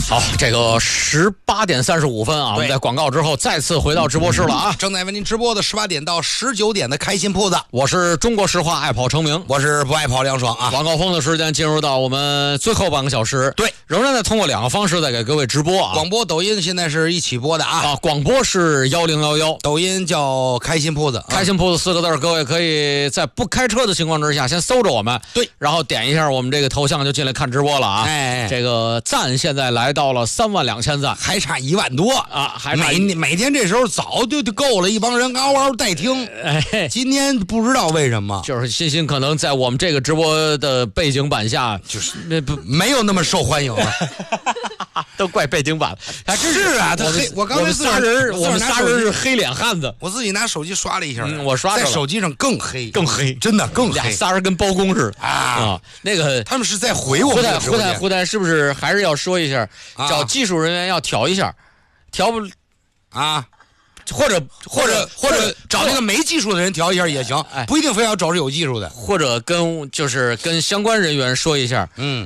好，这个18点35分啊，我们在广告之后再次回到直播室了啊！ 正在为您直播的18点到19点的开心铺子， 我是中国实话爱跑成名， 我是不爱跑梁爽啊！ 晚高峰的时间进入到我们最后半个小时， 对， 仍然在通过2个方式在给各位直播啊。 广播、抖音现在是一起播的啊！ 广播是1011， 抖音叫开心铺子， 开心铺子4个字，各位可以在不开车的情况之下先搜着我们， 对， 然后点一下我们这个头像就进来看直播了啊！ 哎， 这个赞现在来到了32000赞， 还差1万多啊！还差每天这时候早就够了，一帮人嗷嗷待听。 哎， 今天不知道为什么， 就是欣可能在我们这个直播的背景板下， 就是没有那么受欢迎了。 都怪背景板， 是啊，我刚才我们仨人是黑脸汉子， 我自己拿手机刷了一下， 我刷在手机上更黑，真的更黑， 仨人跟包公似的啊！那个他们是在回我们胡台是不是还是要说一下，找技术人员要调一下，调不啊？ 或者找那个没技术的人调一下也行，不一定非要找是有技术的， 或者跟相关人员说一下，